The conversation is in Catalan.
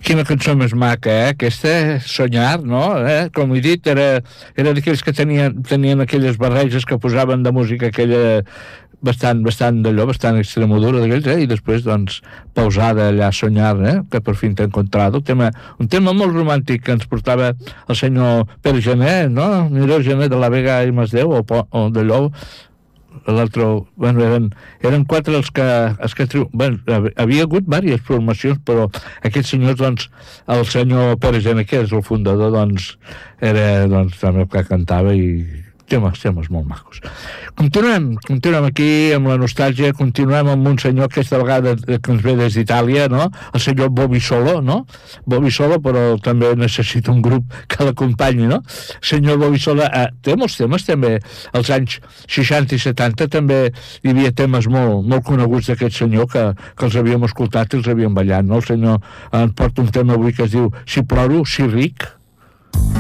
Quina cançó més maca, aquesta, Soñar, no? Com he dit, era d'aquells que tenien aquelles barreges que posaven de música aquella bastant d'allò, bastant extremodura d'aquells, i després, doncs, pausada allà, Soñar, que per fin t'he encontrado. Un tema molt romàntic que ens portava el senyor Pere Gené, no? Mireu Gené de la Vega i Masdeu, o d'allò, l'altre, bueno, eren 4 els que bueno, havia hagut diverses formacions, però aquests senyors, doncs, el senyor Pere Gené, que és el fundador, doncs, era, doncs, també el que cantava, i temes molt macos. Continuem aquí amb la nostàlgia, continuem amb un senyor aquesta vegada que ens ve des d'Itàlia, no? El senyor Bobby Solo, no? Bobby Solo, però també necessita un grup que l'acompanyi, no? Senyor Bobby Solo té molts temes també, als anys 60 i 70 també hi havia temes molt, molt coneguts d'aquest senyor que els havíem escoltat i els havíem ballat, no? El senyor porta un tema avui que es diu Si ploro, si ric.